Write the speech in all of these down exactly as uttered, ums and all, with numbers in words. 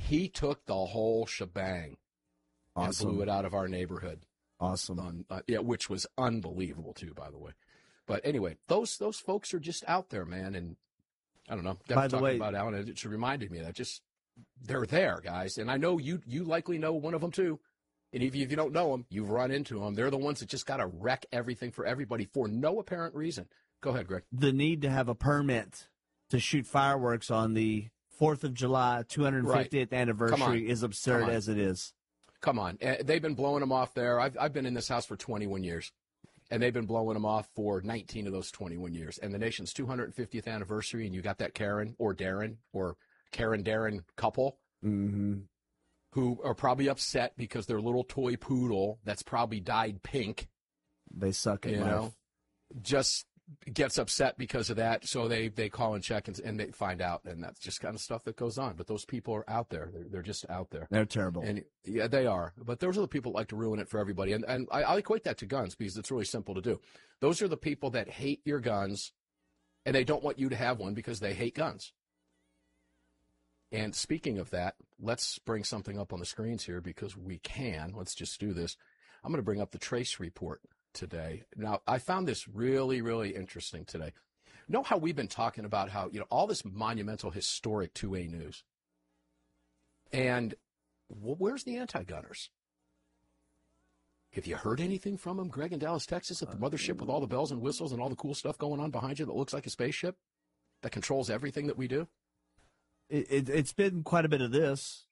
He took the whole shebang Awesome. and blew it out of our neighborhood. Awesome. Um, uh, yeah, which was unbelievable, too, by the way. But anyway, those those folks are just out there, man. And I don't know. By the talking way, about Alan, it reminded me of that. Just they're there, guys. And I know you you likely know one of them, too. And if you, if you don't know them, you've run into them. They're the ones that just got to wreck everything for everybody for no apparent reason. Go ahead, Greg. The need to have a permit to shoot fireworks on the fourth of July, two hundred fiftieth right. anniversary is absurd as it is. Come on. Uh, they've been blowing them off there. I've, I've been in this house for twenty-one years, and they've been blowing them off for nineteen of those twenty-one years. And the nation's two hundred fiftieth anniversary, and you got that Karen or Darren or Karen Darren couple. Mm-hmm. Who are probably upset because their little toy poodle that's probably dyed pink. They suck at you life. know, just gets upset because of that. So they, they call and check and, and they find out. And that's just kind of stuff that goes on. But those people are out there. They're, they're just out there. They're terrible. And yeah, they are. But those are the people that like to ruin it for everybody. And, and I, I equate that to guns because it's really simple to do. Those are the people that hate your guns and they don't want you to have one because they hate guns. And speaking of that, let's bring something up on the screens here because we can. Let's just do this. I'm going to bring up the Trace report today. Now, I found this really, really interesting today. You know how we've been talking about how, you know, all this monumental, historic two A news. And well, where's the anti-gunners? Have you heard anything from them, Greg, in Dallas, Texas, at the mothership with all the bells and whistles and all the cool stuff going on behind you that looks like a spaceship that controls everything that we do? It, it, it's been quite a bit of this.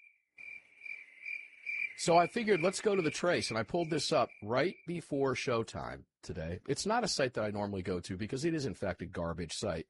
So I figured let's go to the Trace, and I pulled this up right before showtime today. It's not a site that I normally go to because it is, in fact, a garbage site.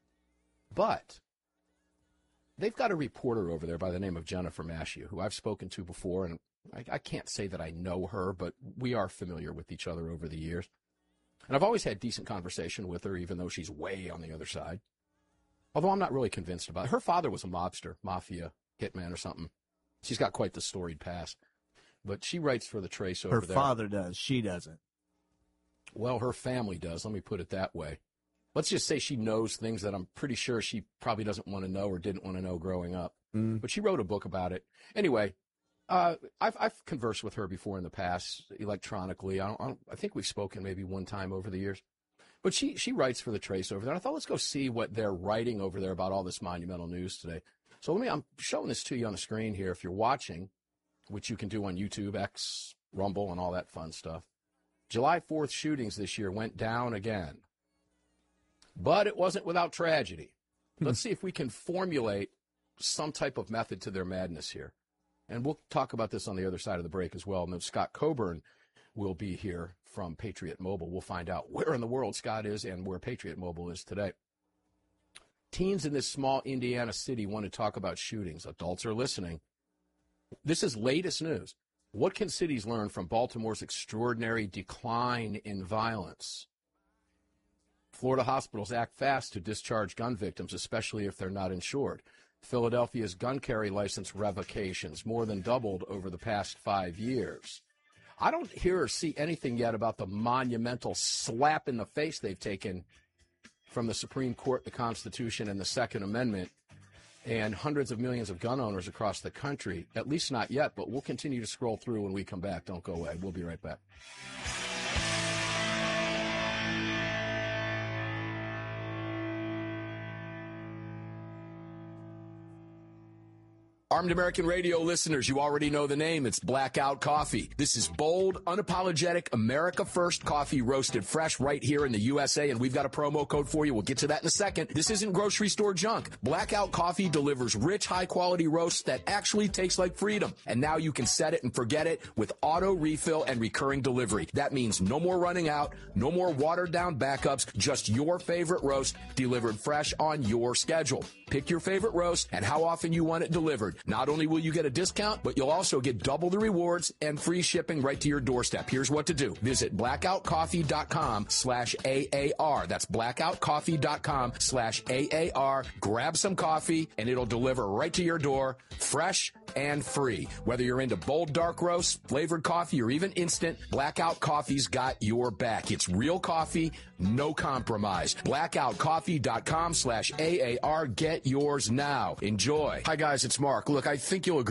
But they've got a reporter over there by the name of Jennifer Mashiu, who I've spoken to before, and I, I can't say that I know her, but we are familiar with each other over the years. And I've always had decent conversation with her, even though she's way on the other side. Although I'm not really convinced about it. Her father was a mobster, mafia, hitman or something. She's got quite the storied past. But she writes for the Trace over her there. Her father does. She doesn't. Well, her family does. Let me put it that way. Let's just say she knows things that I'm pretty sure she probably doesn't want to know or didn't want to know growing up. Mm. But she wrote a book about it. Anyway, uh, I've, I've conversed with her before in the past electronically. I, don't, I, don't, I think we've spoken maybe one time over the years. But she, she writes for the Trace over there. I thought, let's go see what they're writing over there about all this monumental news today. So let me, I'm showing this to you on the screen here. If you're watching, which you can do on YouTube, X, Rumble, and all that fun stuff. July fourth shootings this year went down again. But it wasn't without tragedy. Let's see if we can formulate some type of method to their madness here. And we'll talk about this on the other side of the break as well. And then Scott Coburn will be here from Patriot Mobile. We'll find out where in the world Scott is and where Patriot Mobile is today. Teens in this small Indiana city want to talk about shootings. Adults are listening. This is latest news. What can cities learn from Baltimore's extraordinary decline in violence? Florida hospitals act fast to discharge gun victims, especially if they're not insured. Philadelphia's gun carry license revocations more than doubled over the past five years. I don't hear or see anything yet about the monumental slap in the face they've taken from the Supreme Court, the Constitution, and the Second Amendment, and hundreds of millions of gun owners across the country. At least not yet, but we'll continue to scroll through when we come back. Don't go away. We'll be right back. Armed American Radio listeners, you already know the name. It's Blackout Coffee. This is bold, unapologetic, America First coffee roasted fresh right here in the U S A, and we've got a promo code for you. We'll get to that in a second. This isn't grocery store junk. Blackout Coffee delivers rich, high-quality roasts that actually taste like freedom. And now you can set it and forget it with auto refill and recurring delivery. That means no more running out, no more watered-down backups, just your favorite roast delivered fresh on your schedule. Pick your favorite roast and how often you want it delivered. Not only will you get a discount, but you'll also get double the rewards and free shipping right to your doorstep. Here's what to do. Visit blackoutcoffee.com slash AAR. That's blackoutcoffee.com slash AAR. Grab some coffee, and it'll deliver right to your door, fresh and free. Whether you're into bold dark roast, flavored coffee, or even instant, Blackout Coffee's got your back. It's real coffee, no compromise. blackoutcoffee.com slash AAR. Get yours now. Enjoy. Hi, guys. It's Mark. Look, I think you'll agree.